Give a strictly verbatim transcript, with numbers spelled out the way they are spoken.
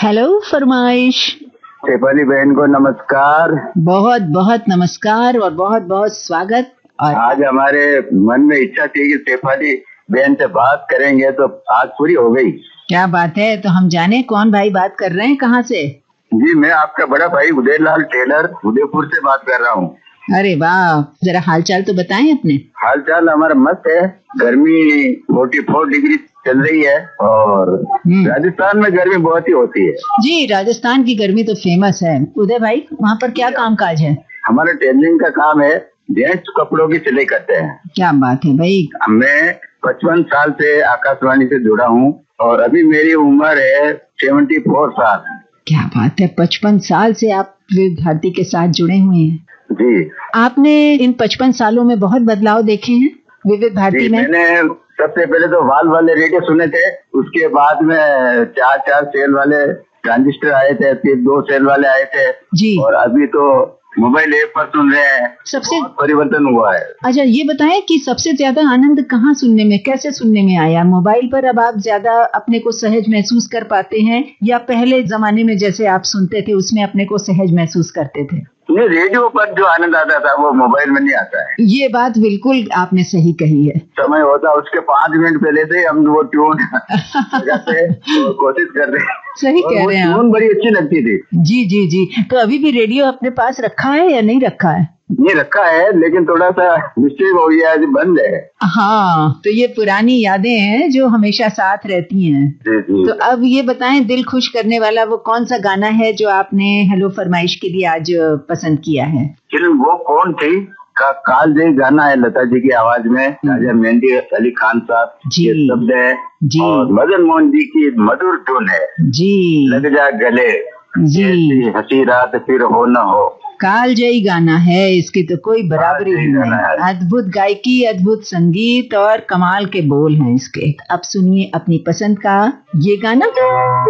Hello फरमाइश। शेफाली बहन को नमस्कार। बहुत बहुत नमस्कार और बहुत बहुत स्वागत। और आज हमारे मन में इच्छा थी कि शेफाली बहन से बात करेंगे तो आज पूरी हो गई। क्या बात है, तो हम जाने कौन भाई बात कर रहे हैं, कहाँ से? जी, मैं आपका बड़ा भाई उदयलाल टेलर उदयपुर से बात कर रहा हूँ। अरे वाह, जरा हालचाल तो बताएं अपने। हालचाल हमारा मस्त है। गर्मी चौवालीस डिग्री चल रही है और राजस्थान में गर्मी बहुत ही होती है। जी, राजस्थान की गर्मी तो फेमस है। उदय भाई, वहाँ पर क्या काम काज है? हमारा टेलरिंग का काम है, जेंट्स कपड़ों की सिलाई करते हैं। क्या बात है भाई। मैं पचपन साल से आकाशवाणी से जुड़ा हूँ और अभी मेरी उम्र है चौहत्तर साल। क्या बात है, पचपन साल से आप विविध भारती के साथ जुड़े हुए हैं। जी, आपने इन पचपन सालों में बहुत बदलाव देखे हैं विविध भारती में? मैंने सबसे पहले तो वाल वाले रेडियो सुने थे, उसके बाद में चार चार सेल वाले ट्रांजिस्टर आए थे, फिर दो सेल वाले आए थे जी, और अभी तो मोबाइल ऐप पर सुन रहे हैं। सबसे बहुत परिवर्तन हुआ है। अच्छा, ये बताएं कि सबसे ज्यादा आनंद कहाँ सुनने में, कैसे सुनने में आया? मोबाइल पर अब आप ज्यादा अपने को सहज महसूस कर पाते हैं या पहले जमाने में जैसे आप सुनते थे उसमें अपने को सहज महसूस करते थे? ये रेडियो पर जो आनंद आता था वो मोबाइल में नहीं आता है। ये बात बिल्कुल आपने सही कही है। समय होता उसके पाँच मिनट पहले से हम वो ट्यून लगाते और कोशिश कर रहे हैं। सही कह रहे हैं आप। ट्यून बड़ी अच्छी लगती थी। जी जी जी। तो अभी भी रेडियो अपने पास रखा है या नहीं रखा है? ये रखा है, लेकिन थोड़ा सा मिस्टेक हो गया है, बंद है। हाँ, तो ये पुरानी यादें हैं जो हमेशा साथ रहती हैं। जी जी। तो अब ये बताएं, दिल खुश करने वाला वो कौन सा गाना है जो आपने हेलो फरमाइश के लिए आज पसंद किया है? फिल्म वो कौन थी का काल जय गाना है, लता जी की आवाज में, राजा मेहंदी अली खान साहब के शब्द है जी, और मदन मोहन जी की मधुर धुन है जी। लग जा गले जी, हंसी रात फिर हो न हो। कालजयी गाना है, इसकी तो कोई बराबरी नहीं। अद्भुत गायकी, अद्भुत संगीत और कमाल के बोल हैं इसके। अब सुनिए अपनी पसंद का ये गाना।